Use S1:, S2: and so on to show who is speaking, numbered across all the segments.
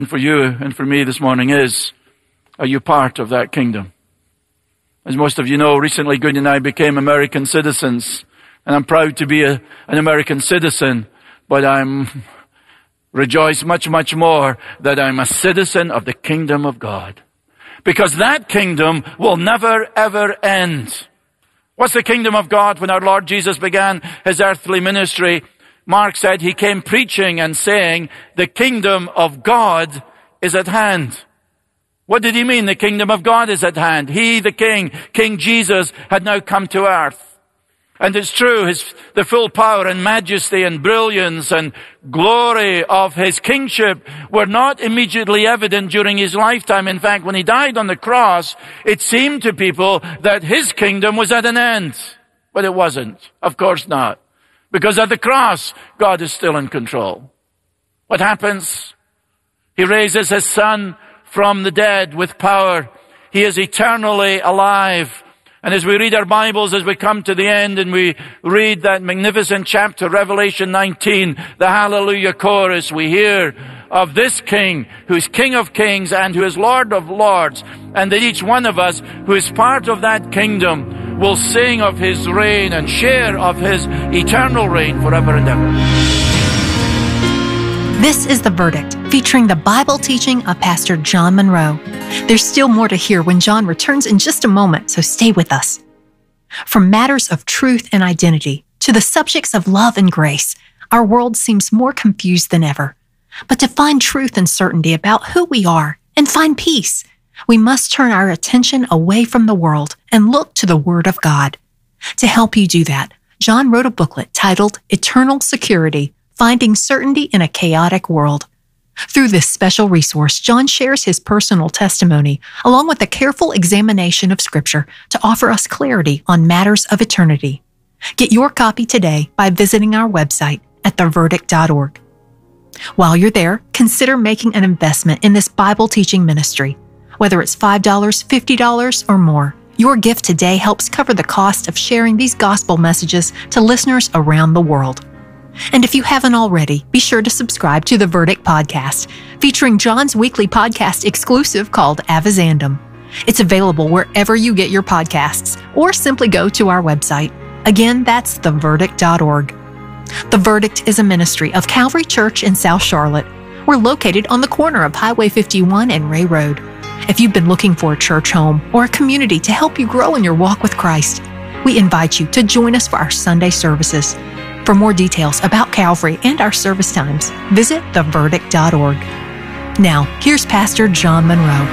S1: for you and for me this morning is, are you part of that kingdom? As most of you know, recently Goody and I became American citizens, and I'm proud to be an American citizen, but I'm rejoice much, much more that I'm a citizen of the kingdom of God. Because that kingdom will never, ever end. What's the kingdom of God? When our Lord Jesus began his earthly ministry, Mark said he came preaching and saying, the kingdom of God is at hand. What did he mean? The kingdom of God is at hand. He, the King, King Jesus, had now come to earth. And it's true, the full power and majesty and brilliance and glory of his kingship were not immediately evident during his lifetime. In fact, when he died on the cross, it seemed to people that his kingdom was at an end. But it wasn't. Of course not. Because at the cross, God is still in control. What happens? He raises his Son from the dead with power. He is eternally alive. And as we read our Bibles, as we come to the end and we read that magnificent chapter, Revelation 19, the Hallelujah chorus, we hear of this King who is King of Kings and who is Lord of Lords, and that each one of us who is part of that kingdom will sing of his reign and share of his eternal reign forever and ever.
S2: This is The Verdict, featuring the Bible teaching of Pastor John Monroe. There's still more to hear when John returns in just a moment, so stay with us. From matters of truth and identity to the subjects of love and grace, our world seems more confused than ever. But to find truth and certainty about who we are and find peace, we must turn our attention away from the world and look to the Word of God. To help you do that, John wrote a booklet titled Eternal Security, Finding Certainty in a Chaotic World. Through this special resource, John shares his personal testimony, along with a careful examination of Scripture to offer us clarity on matters of eternity. Get your copy today by visiting our website at theverdict.org. While you're there, consider making an investment in this Bible teaching ministry. Whether it's $5, $50, or more, your gift today helps cover the cost of sharing these gospel messages to listeners around the world. And if you haven't already, be sure to subscribe to The Verdict Podcast, featuring John's weekly podcast exclusive called Avizandum. It's available wherever you get your podcasts, or simply go to our website. Again, that's theverdict.org. The Verdict is a ministry of Calvary Church in South Charlotte. We're located on the corner of Highway 51 and Ray Road. If you've been looking for a church home or a community to help you grow in your walk with Christ, we invite you to join us for our Sunday services. For more details about Calvary and our service times, visit theverdict.org. Now, here's Pastor John Monroe.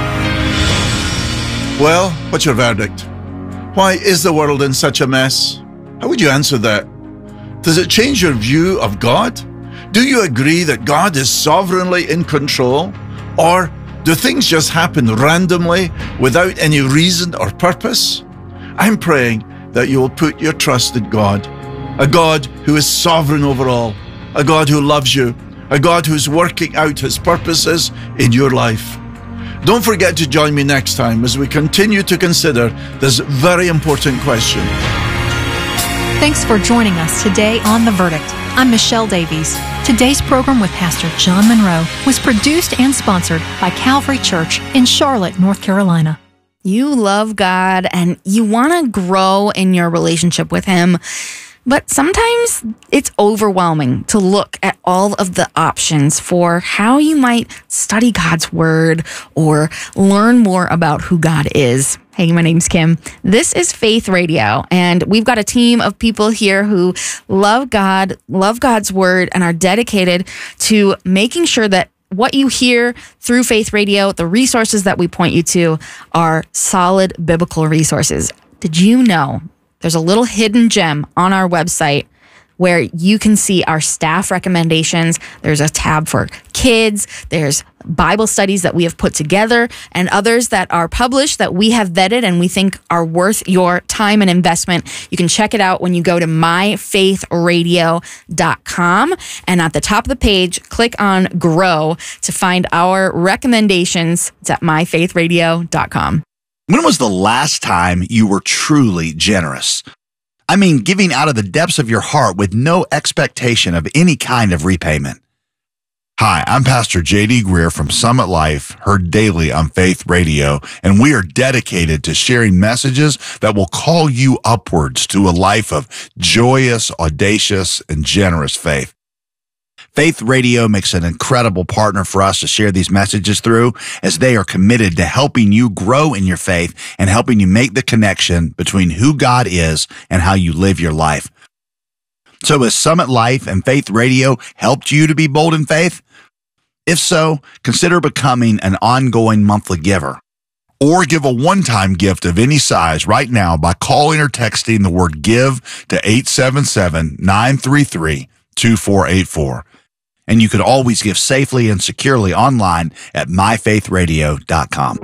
S3: Well, what's your verdict? Why is the world in such a mess? How would you answer that? Does it change your view of God? Do you agree that God is sovereignly in control? Or do things just happen randomly without any reason or purpose? I'm praying that you will put your trust in God. A God who is sovereign over all, a God who loves you, a God who's working out his purposes in your life. Don't forget to join me next time as we continue to consider this very important question.
S2: Thanks for joining us today on The Verdict. I'm Michelle Davies. Today's program with Pastor John Monroe was produced and sponsored by Calvary Church in Charlotte, North Carolina.
S4: You love God and you want to grow in your relationship with him. But sometimes it's overwhelming to look at all of the options for how you might study God's Word or learn more about who God is. Hey, my name's Kim. This is Faith Radio, and we've got a team of people here who love God, love God's Word, and are dedicated to making sure that what you hear through Faith Radio, the resources that we point you to, are solid biblical resources. Did you know there's a little hidden gem on our website where you can see our staff recommendations? There's a tab for kids. There's Bible studies that we have put together and others that are published that we have vetted and we think are worth your time and investment. You can check it out when you go to myfaithradio.com. And at the top of the page, click on Grow to find our recommendations. It's at myfaithradio.com.
S5: When was the last time you were truly generous? I mean, giving out of the depths of your heart with no expectation of any kind of repayment. Hi, I'm Pastor J.D. Greer from Summit Life, heard daily on Faith Radio, and we are dedicated to sharing messages that will call you upwards to a life of joyous, audacious, and generous faith. Faith Radio makes an incredible partner for us to share these messages through, as they are committed to helping you grow in your faith and helping you make the connection between who God is and how you live your life. So has Summit Life and Faith Radio helped you to be bold in faith? If so, consider becoming an ongoing monthly giver. Or give a one-time gift of any size right now by calling or texting the word GIVE to 877-933-2484. And you could always give safely and securely online at myfaithradio.com.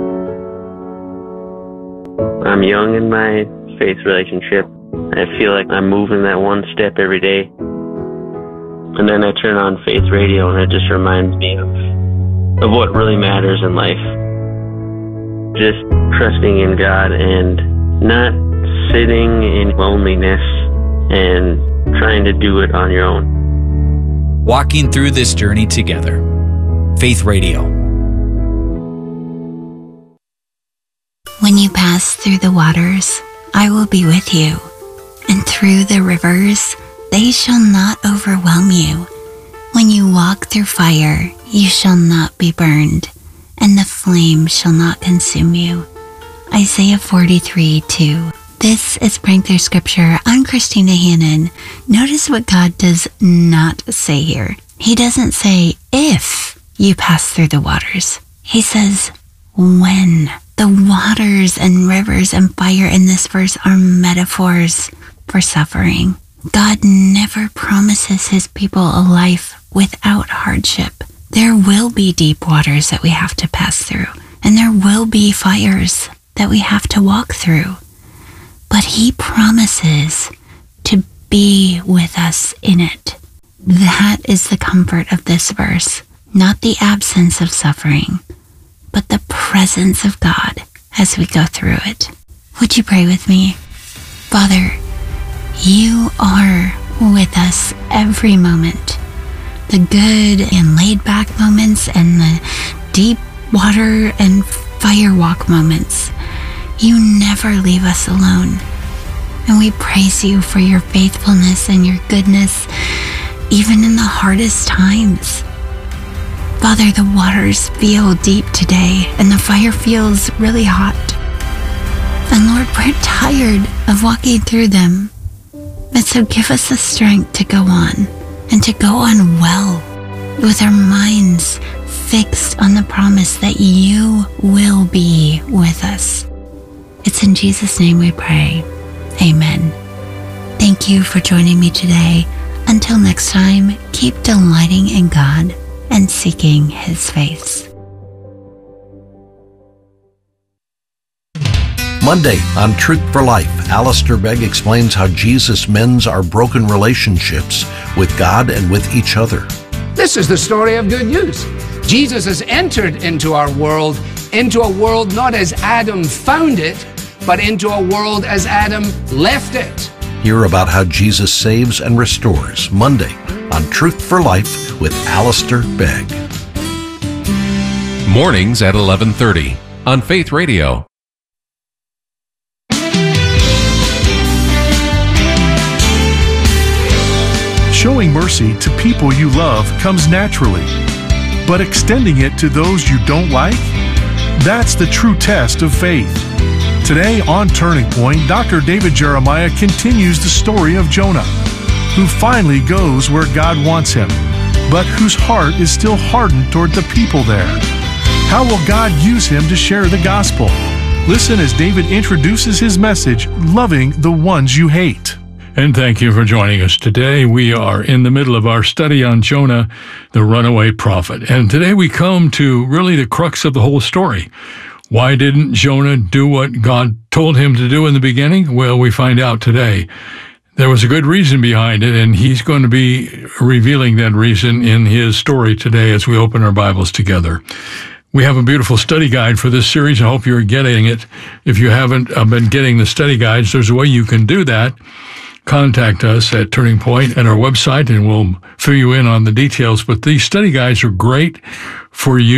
S6: I'm young in my faith relationship. I feel like I'm moving that one step every day. And then I turn on Faith Radio, and it just reminds me of what really matters in life. Just trusting in God and not sitting in loneliness and trying to do it on your own.
S7: Walking through this journey together. Faith Radio.
S8: When you pass through the waters, I will be with you, and through the rivers, they shall not overwhelm you. When you walk through fire, you shall not be burned, and the flame shall not consume you. Isaiah 43:2. This is Praying Through Scripture. I'm Christina Hannon. Notice what God does not say here. He doesn't say if you pass through the waters. He says when. The waters and rivers and fire in this verse are metaphors for suffering. God never promises his people a life without hardship. There will be deep waters that we have to pass through, and there will be fires that we have to walk through. But he promises to be with us in it. That is the comfort of this verse, not the absence of suffering, but the presence of God as we go through it. Would you pray with me? Father, you are with us every moment. The good and laid back moments and the deep water and fire walk moments. You never leave us alone. And we praise you for your faithfulness and your goodness, even in the hardest times. Father, the waters feel deep today and the fire feels really hot. And Lord, we're tired of walking through them. And so give us the strength to go on, and to go on well, with our minds fixed on the promise that you will be with us. It's in Jesus' name we pray. Amen. Thank you for joining me today. Until next time, keep delighting in God and seeking his face.
S9: Monday on Truth for Life, Alistair Begg explains how Jesus mends our broken relationships with God and with each other.
S10: This is the story of good news. Jesus has entered into our world, into a world not as Adam found it, but into a world as Adam left it.
S9: Hear about how Jesus saves and restores Monday on Truth for Life with Alistair Begg.
S11: Mornings at 11:30 on Faith Radio.
S12: Showing mercy to people you love comes naturally, but extending it to those you don't like? That's the true test of faith. Today on Turning Point, Dr. David Jeremiah continues the story of Jonah, who finally goes where God wants him, but whose heart is still hardened toward the people there. How will God use him to share the gospel? Listen as David introduces his message, Loving the Ones You Hate.
S13: And thank you for joining us today. We are in the middle of our study on Jonah, the runaway prophet. And today we come to really the crux of the whole story. Why didn't Jonah do what God told him to do in the beginning? Well, we find out today. There was a good reason behind it, and he's going to be revealing that reason in his story today as we open our Bibles together. We have a beautiful study guide for this series. I hope you're getting it. If you haven't been getting the study guides, there's a way you can do that. contact us at Turning Point at our website, and we'll fill you in on the details. But these study guides are great for you.